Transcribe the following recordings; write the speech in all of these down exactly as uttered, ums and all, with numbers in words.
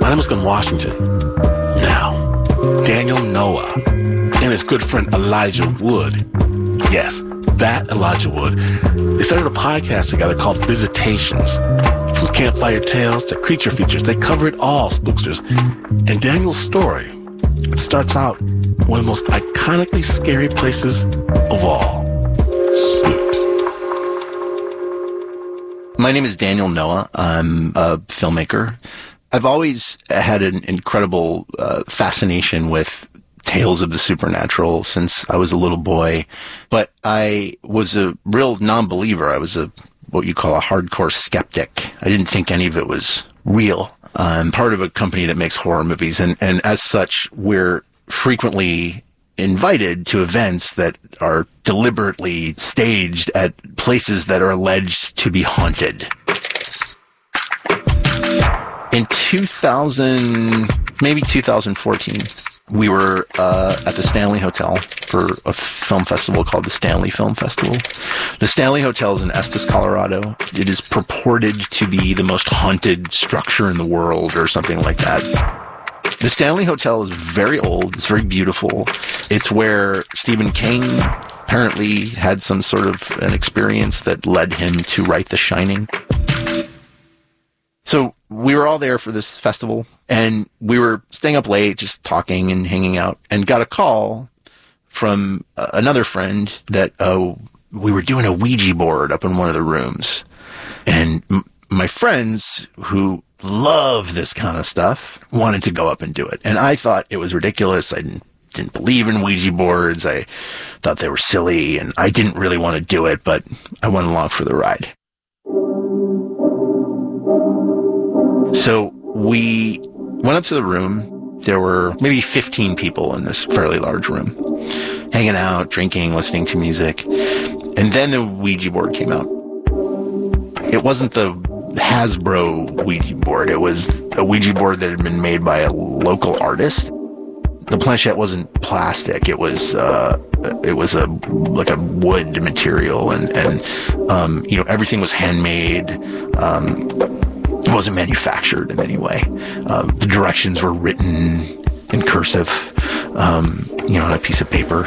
My name is Glenn Washington. Now, Daniel Noah and his good friend Elijah Wood, yes, that Elijah Wood, they started a podcast together called Visitations. From campfire tales to creature features, they cover it all, spooksters. And Daniel's story, it starts out one of the most iconically scary places of all, Snoot. My name is Daniel Noah. I'm a filmmaker. I've always had an incredible uh, fascination with tales of the supernatural since I was a little boy, but I was a real non-believer. I was a what you call a hardcore skeptic. I didn't think any of it was real. I'm part of a company that makes horror movies, and, and as such, we're frequently invited to events that are deliberately staged at places that are alleged to be haunted. In two thousand, maybe two thousand fourteen, we were uh, at the Stanley Hotel for a film festival called the Stanley Film Festival. The Stanley Hotel is in Estes, Colorado. It is purported to be the most haunted structure in the world or something like that. The Stanley Hotel is very old. It's very beautiful. It's where Stephen King apparently had some sort of an experience that led him to write The Shining. So we were all there for this festival, and we were staying up late, just talking and hanging out, and got a call from uh, another friend that uh, we were doing a Ouija board up in one of the rooms. And m- my friends, who love this kind of stuff, wanted to go up and do it. And I thought it was ridiculous. I didn't, didn't believe in Ouija boards. I thought they were silly, and I didn't really want to do it, but I went along for the ride. So we went up to the room. There were maybe fifteen people in this fairly large room, hanging out, drinking, listening to music. And then the Ouija board came out. It wasn't the Hasbro Ouija board. It was a Ouija board that had been made by a local artist. The planchette wasn't plastic. It was, uh, it was a, like a wood material, and, and, um, you know, everything was handmade. Um, It wasn't manufactured in any way. Uh, the directions were written in cursive, um, you know, on a piece of paper.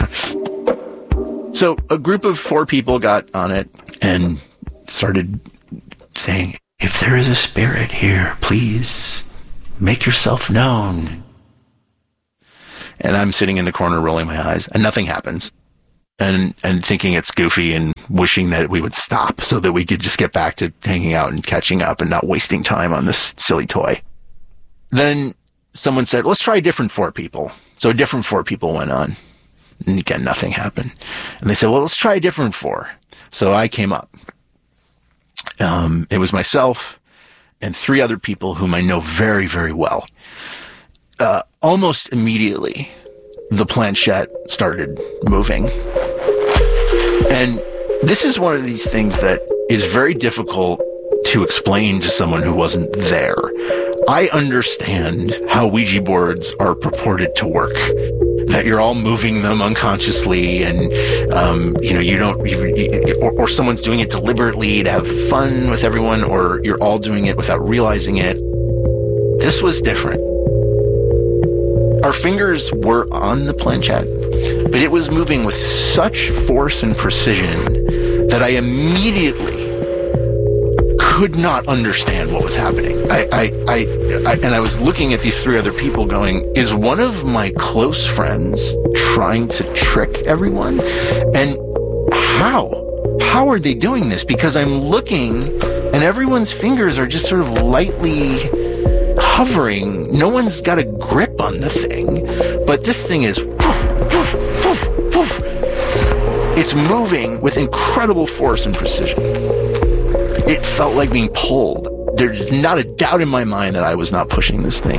So a group of four people got on it and started saying, "If there is a spirit here, please make yourself known." And I'm sitting in the corner rolling my eyes, and nothing happens. And, and thinking it's goofy and wishing that we would stop so that we could just get back to hanging out and catching up and not wasting time on this silly toy. Then someone said, "Let's try a different four people." So a different four people went on. And again, nothing happened. And they said, "Well, let's try a different four." So I came up. Um, it was myself and three other people whom I know very, very well. Uh, almost immediately, the planchette started moving. And this is one of these things that is very difficult to explain to someone who wasn't there. I understand how Ouija boards are purported to work, that you're all moving them unconsciously, and, um, you know, you don't, you, or, or someone's doing it deliberately to have fun with everyone, or you're all doing it without realizing it. This was different. Our fingers were on the planchette, but it was moving with such force and precision that I immediately could not understand what was happening. I, I, I, I, and I was looking at these three other people going, is one of my close friends trying to trick everyone? And how? How are they doing this? Because I'm looking and everyone's fingers are just sort of lightly hovering. No one's got a grip on the thing, but this thing is poof, poof, poof, poof. It's moving with incredible force and precision. It felt like being pulled. There's not a doubt in my mind that I was not pushing this thing.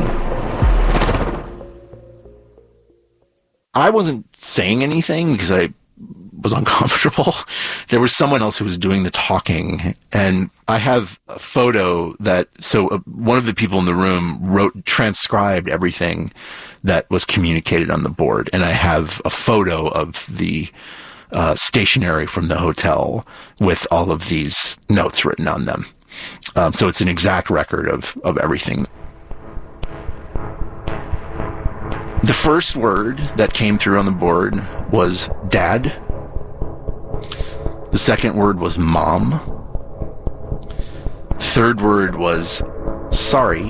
I wasn't saying anything because I was uncomfortable. There was someone else who was doing the talking, and I have a photo that, so uh, one of the people in the room wrote, transcribed everything that was communicated on the board, and I have a photo of the uh, stationery from the hotel with all of these notes written on them. Um, so it's an exact record of, of everything. first word that came through on the board was dad. The second word was mom. The third word was sorry.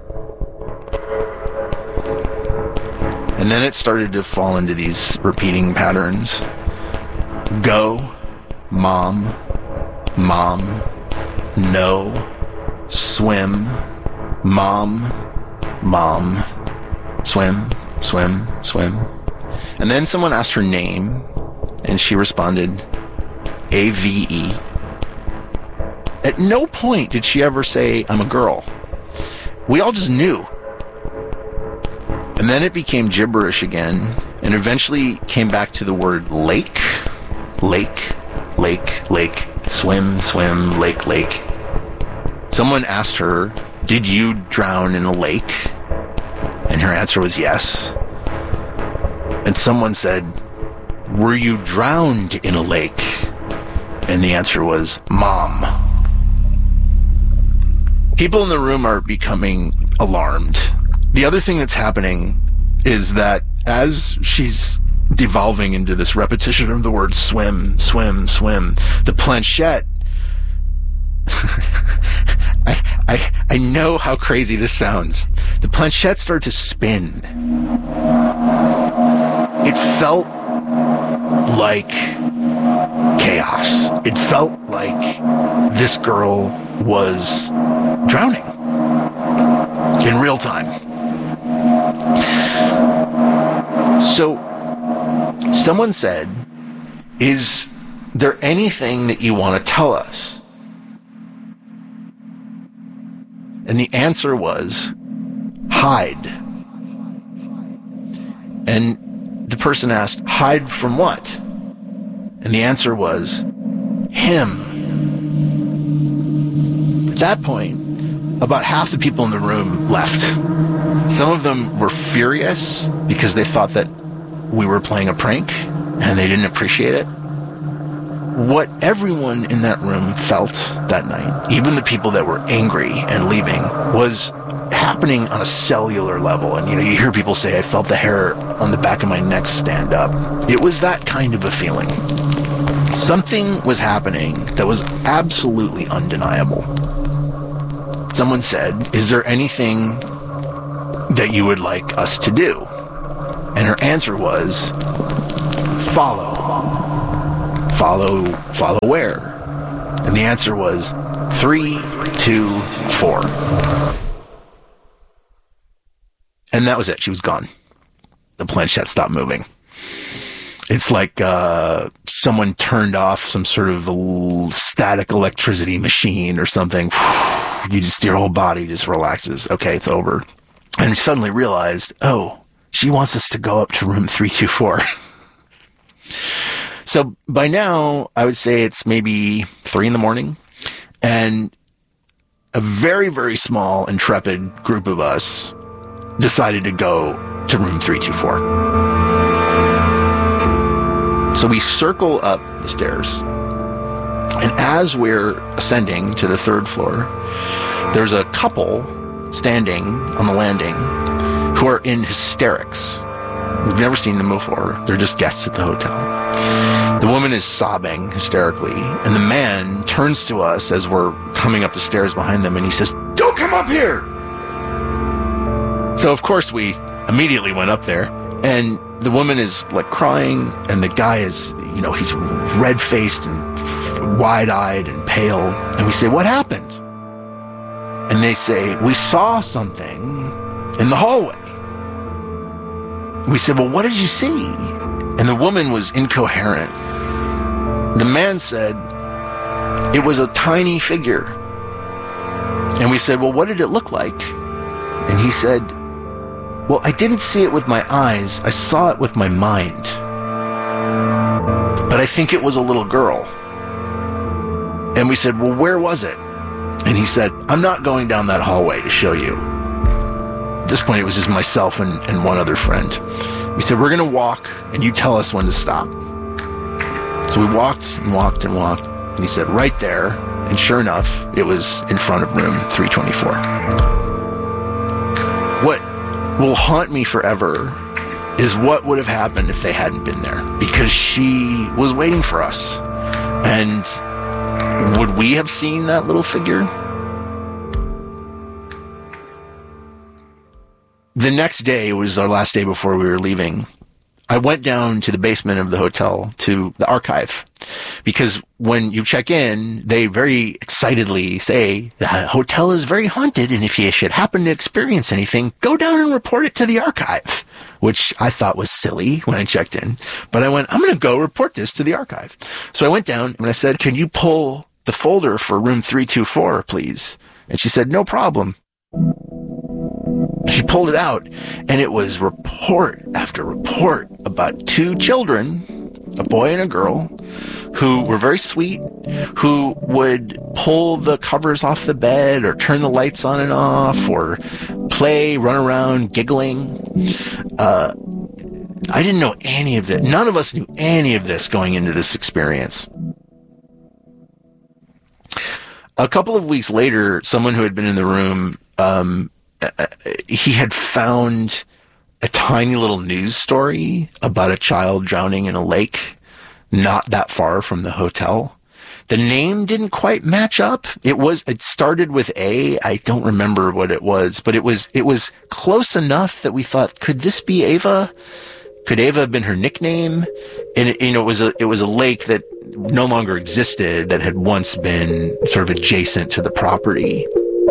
And then it started to fall into these repeating patterns. Go, mom, mom, no, swim, mom, mom, swim, swim, swim. And then someone asked her name, and she responded, A V E. At no point did she ever say, I'm a girl. We all just knew. And then it became gibberish again, and eventually came back to the word lake, lake, lake, lake, swim, swim, lake, lake. Someone asked her, did you drown in a lake? And her answer was yes. And someone said, were you drowned in a lake? And the answer was, mom. People in the room are becoming alarmed. The other thing that's happening is that as she's devolving into this repetition of the word swim, swim, swim, the planchette, I, I, I know how crazy this sounds. The planchette started to spin. It felt like chaos. It felt like this girl was drowning in real time. So, someone said, is there anything that you want to tell us? And the answer was, hide. And the person asked, hide from what? And the answer was, him. At that point, about half the people in the room left. Some of them were furious because they thought that we were playing a prank and they didn't appreciate it. What everyone in that room felt that night, even the people that were angry and leaving, was happening on a cellular level. And, you know, you hear people say, I felt the hair on the back of my neck stand up. It was that kind of a feeling. Something was happening that was absolutely undeniable. Someone said, is there anything that you would like us to do? And her answer was, follow. Follow, follow where? And the answer was, three, two, four. And that was it. She was gone. The planchette stopped moving. It's like uh, someone turned off some sort of static electricity machine or something. You just, your whole body just relaxes. Okay, it's over. And you suddenly realized, oh, she wants us to go up to room three two four. So by now, I would say it's maybe three in the morning. And a very, very small, intrepid group of us decided to go to room three two four. So we circle up the stairs. And as we're ascending to the third floor, there's a couple standing on the landing who are in hysterics. We've never seen them before. They're just guests at the hotel. The woman is sobbing hysterically, and the man turns to us as we're coming up the stairs behind them, and he says, "Don't come up here!" So, of course, we immediately went up there, and the woman is, like, crying, and the guy is, you know, he's red-faced and wide-eyed and pale, and we say, "What happened?" And they say, "We saw something in the hallway." We said, "Well, what did you see?" And the woman was incoherent. The man said, "It was a tiny figure." And we said, "Well, what did it look like?" And he said, "Well, I didn't see it with my eyes. I saw it with my mind. But I think it was a little girl." And we said, "Well, where was it?" And he said, "I'm not going down that hallway to show you." At this point, it was just myself and, and one other friend. We said, "We're going to walk, and you tell us when to stop." So we walked and walked and walked, and he said, "Right there." And sure enough, it was in front of room three twenty-four. What will haunt me forever is what would have happened if they hadn't been there, because she was waiting for us. And would we have seen that little figure? The next day was our last day before we were leaving. I went down to the basement of the hotel to the archive, because when you check in, they very excitedly say the hotel is very haunted, and if you should happen to experience anything, go down and report it to the archive, which I thought was silly when I checked in. But I went, I'm going to go report this to the archive. So I went down and I said, can you pull the folder for room three two four, please? And she said, no problem. She pulled it out, and it was report after report about two children, a boy and a girl, who were very sweet, who would pull the covers off the bed or turn the lights on and off or play, run around, giggling. Uh, I didn't know any of it. None of us knew any of this going into this experience. A couple of weeks later, someone who had been in the room, um, he had found a tiny little news story about a child drowning in a lake not that far from the hotel. The name didn't quite match up. It was, it started with A. I don't remember what it was, but it was, it was close enough that we thought, could this be Ava? Could Ava have been her nickname? And it, you know, it was a, it was a lake that no longer existed, that had once been sort of adjacent to the property.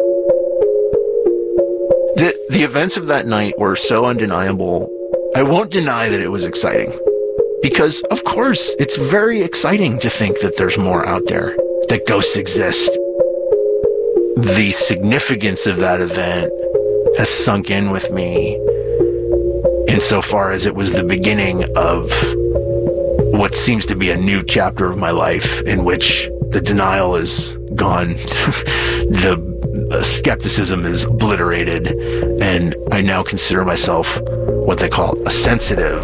The, the events of that night were so undeniable. I won't deny that it was exciting, because of course it's very exciting to think that there's more out there, that ghosts exist. The significance of that event has sunk in with me insofar as it was the beginning of what seems to be a new chapter of my life, in which the denial is gone. The Uh, skepticism is obliterated, and I now consider myself what they call a sensitive.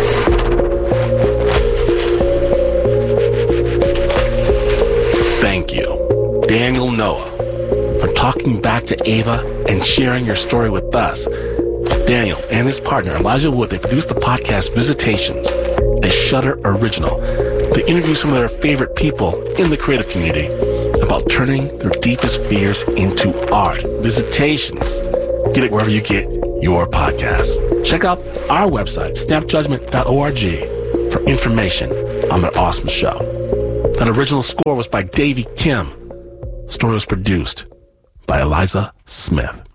Thank you, Daniel Noah, for talking back to Ava and sharing your story with us. Daniel and his partner, Elijah Wood, they produced the podcast Visitations, a Shudder original. They interview some of their favorite people in the creative community about turning their deepest fears into art. Visitations. Get it wherever you get your podcasts. Check out our website, snap judgment dot org, for information on their awesome show. That original score was by Davey Kim. The story was produced by Eliza Smith.